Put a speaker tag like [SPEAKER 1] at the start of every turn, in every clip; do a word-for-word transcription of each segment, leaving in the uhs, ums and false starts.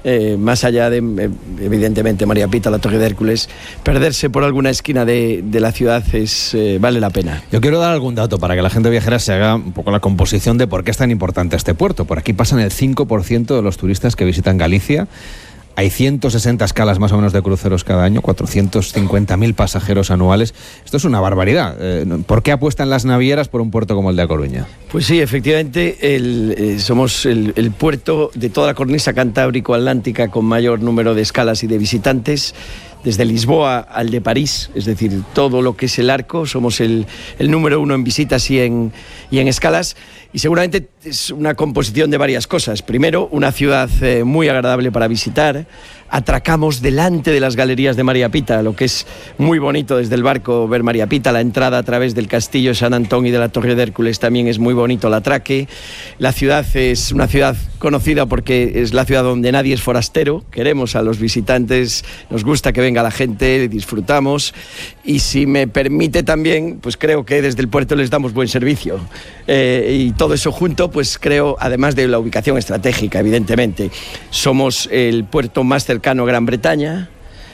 [SPEAKER 1] eh, más allá de, eh, evidentemente, María Pita, la Torre de Hércules, perderse por alguna esquina de, de la ciudad es eh, vale la pena.
[SPEAKER 2] Yo quiero dar algún dato para que la gente viajera se haga un poco la composición de por qué es tan importante este puerto. Por aquí pasan el cinco por ciento de los turistas que visitan Galicia. Hay ciento sesenta escalas más o menos de cruceros cada año, cuatrocientos cincuenta mil pasajeros anuales. Esto es una barbaridad. Eh, ¿Por qué apuestan las navieras por un puerto como el de A Coruña?
[SPEAKER 1] Pues sí, efectivamente, el, eh, somos el, el puerto de toda la cornisa cantábrico-atlántica con mayor número de escalas y de visitantes. Desde Lisboa al de París, es decir, todo lo que es el arco, somos el, el número uno en visitas y en, y en escalas, y seguramente es una composición de varias cosas. Primero, una ciudad eh, muy agradable para visitar. Atracamos delante de las galerías de María Pita, lo que es muy bonito desde el barco ver María Pita. La entrada a través del castillo de San Antón y de la Torre de Hércules también es muy bonito el atraque. La ciudad es una ciudad conocida porque es la ciudad donde nadie es forastero. Queremos a los visitantes, nos gusta que venga la gente, disfrutamos, y si me permite también, pues creo que desde el puerto les damos buen servicio, eh, y todo eso junto, pues creo, además de la ubicación estratégica, evidentemente, somos el puerto más cercano a Gran Bretaña,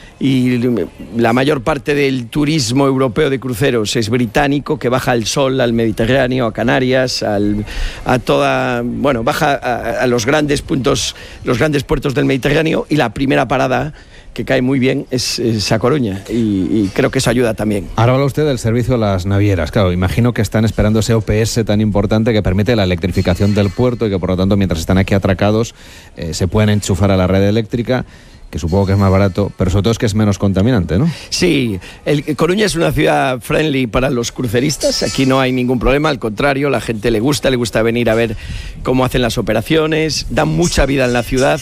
[SPEAKER 1] y la mayor parte del turismo europeo de cruceros es británico, que baja al sol, al Mediterráneo, a Canarias, al, a toda, bueno, baja a, a los grandes puntos, los grandes puertos del Mediterráneo, y la primera parada que cae muy bien es, es A Coruña, y, y creo que eso ayuda también.
[SPEAKER 2] Ahora habla usted del servicio a las navieras. Claro, imagino que están esperando ese O P S tan importante que permite la electrificación del puerto, y que por lo tanto, mientras están aquí atracados, eh, se pueden enchufar a la red eléctrica, que supongo que es más barato, pero sobre todo es que es menos contaminante, ¿no?
[SPEAKER 1] Sí, el, Coruña es una ciudad friendly para los cruceristas. Aquí no hay ningún problema, al contrario, la gente le gusta, le gusta venir a ver cómo hacen las operaciones, dan mucha vida en la ciudad.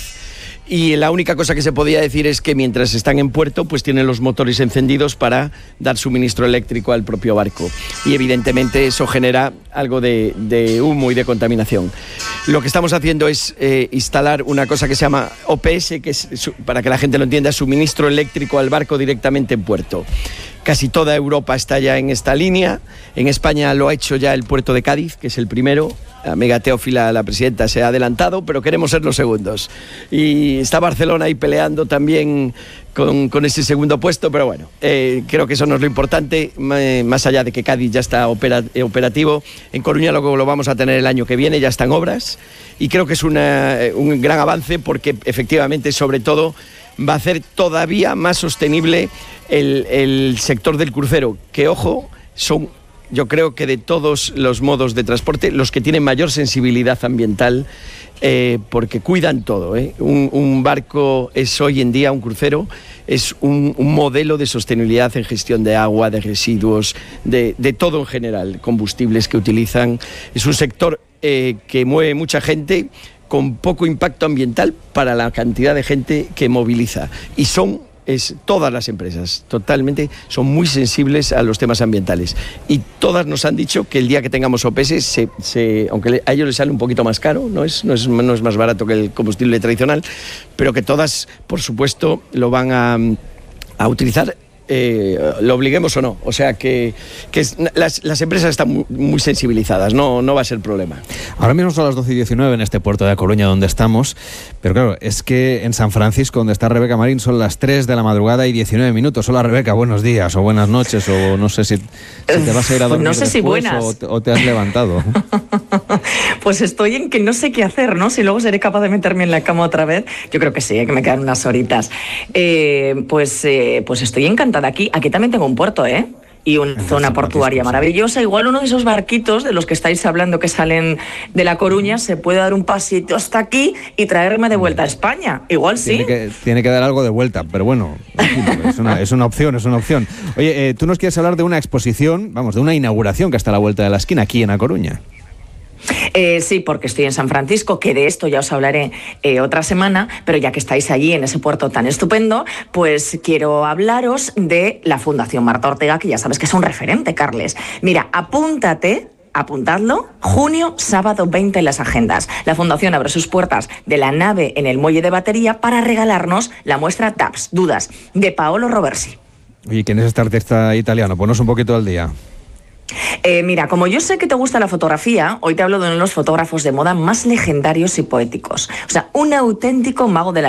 [SPEAKER 1] Y la única cosa que se podía decir es que mientras están en puerto, pues tienen los motores encendidos para dar suministro eléctrico al propio barco. Y evidentemente eso genera algo de, de humo y de contaminación. Lo que estamos haciendo es eh, instalar una cosa que se llama O P S, que es, para que la gente lo entienda, suministro eléctrico al barco directamente en puerto. Casi toda Europa está ya en esta línea. En España lo ha hecho ya el puerto de Cádiz, que es el primero. Amiga Teófila, la presidenta, se ha adelantado, pero queremos ser los segundos. Y está Barcelona ahí peleando también con, con ese segundo puesto, pero bueno, eh, creo que eso no es lo importante, más allá de que Cádiz ya está opera, operativo. En Coruña lo, lo vamos a tener el año que viene, ya está en obras, y creo que es una, un gran avance, porque efectivamente, sobre todo, va a hacer todavía más sostenible el, el sector del crucero, que, ojo, son, yo creo que de todos los modos de transporte, los que tienen mayor sensibilidad ambiental, eh, porque cuidan todo, ¿eh? Un, un barco es hoy en día, un crucero, es un, un modelo de sostenibilidad en gestión de agua, de residuos, de, de todo en general, combustibles que utilizan. Es un sector eh, que mueve mucha gente, con poco impacto ambiental para la cantidad de gente que moviliza. Y son es, todas las empresas, totalmente, son muy sensibles a los temas ambientales. Y todas nos han dicho que el día que tengamos O P S, se, se, aunque a ellos les sale un poquito más caro, no es, no, es, no es más barato que el combustible tradicional, pero que todas, por supuesto, lo van a, a utilizar, Eh, lo obliguemos o no. O sea que, que es, las, las empresas están muy, muy sensibilizadas, no, no va a ser problema.
[SPEAKER 2] Ahora mismo son las doce y diecinueve en este puerto de A Coruña donde estamos, pero claro, es que en San Francisco, donde está Rebeca Marín, son las tres de la madrugada y diecinueve minutos. Hola Rebeca, buenos días o buenas noches, o no sé si, si te vas a ir a dormir
[SPEAKER 3] no sé si buenas.
[SPEAKER 2] o, te, o te has levantado.
[SPEAKER 3] Pues estoy en que no sé qué hacer, ¿no? Si luego seré capaz de meterme en la cama otra vez. Yo creo que sí, que me quedan unas horitas. Eh, pues, eh, pues estoy encantada aquí. Aquí también tengo un puerto, ¿eh? Y una zona portuaria maravillosa. Igual uno de esos barquitos de los que estáis hablando que salen de La Coruña se puede dar un pasito hasta aquí y traerme de vuelta a España. Igual sí.
[SPEAKER 2] Tiene que, tiene que dar algo de vuelta, pero bueno, es una, es una opción, es una opción. Oye, eh, tú nos quieres hablar de una exposición, vamos, de una inauguración que está a la vuelta de la esquina aquí en A Coruña.
[SPEAKER 3] Eh, sí, porque estoy en San Francisco, que de esto ya os hablaré eh, otra semana, pero ya que estáis allí en ese puerto tan estupendo, pues quiero hablaros de la Fundación Marta Ortega, que ya sabes que es un referente, Carles. Mira, apúntate, apuntadlo, junio, sábado veinte en las agendas. La Fundación abre sus puertas de la nave en el muelle de Batería para regalarnos la muestra Taps, Dudas, de Paolo Roversi.
[SPEAKER 2] ¿Y quién es este artista italiano? Ponnos un poquito al día.
[SPEAKER 3] Eh, mira, como yo sé que te gusta la fotografía, hoy te hablo de uno de los fotógrafos de moda más legendarios y poéticos. O sea, un auténtico mago de la